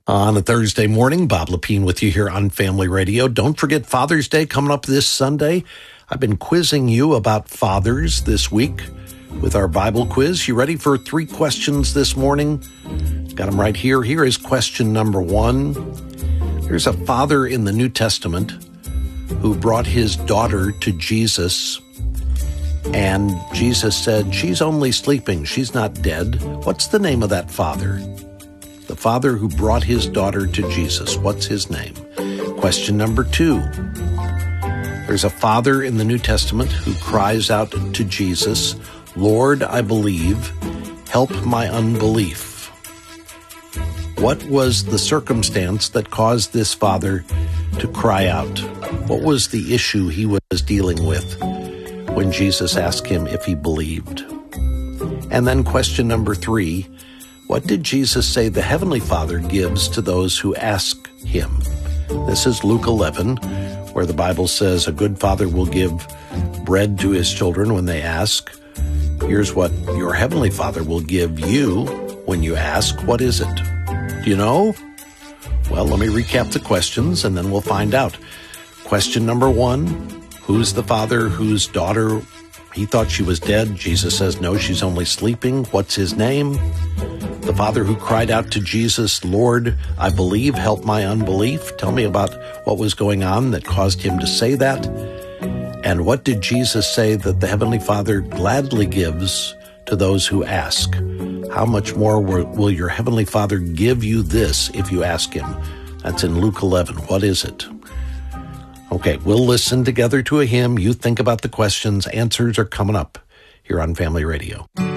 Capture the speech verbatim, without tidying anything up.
On a Thursday morning, Bob Lepine with you here on Family Radio. Don't forget Father's Day coming up this Sunday. I've been quizzing you about fathers this week with our Bible quiz. You ready for three questions this morning? Got them right here. Here is question number one. There's a father in the New Testament who brought his daughter to Jesus, and Jesus said, "She's only sleeping. She's not dead." What's the name of that father? The father who brought his daughter to Jesus. What's his name? Question number two. There's a father in the New Testament who cries out to Jesus, "Lord, I believe, help my unbelief." What was the circumstance that caused this father to cry out? What was the issue he was dealing with when Jesus asked him if he believed? And then question number three. What did Jesus say the Heavenly Father gives to those who ask him? This is Luke eleven, where the Bible says a good father will give bread to his children when they ask. Here's what your Heavenly Father will give you when you ask. What is it? Do you know? Well, let me recap the questions and then we'll find out. Question number one, who's the father whose daughter, he thought she was dead? Jesus says, no, she's only sleeping. What's his name? The father who cried out to Jesus, "Lord, I believe, help my unbelief." Tell me about what was going on that caused him to say that. And what did Jesus say that the Heavenly Father gladly gives to those who ask? How much more will your Heavenly Father give you this if you ask him? That's in Luke eleven. What is it? Okay, we'll listen together to a hymn. You think about the questions. Answers are coming up here on Family Radio.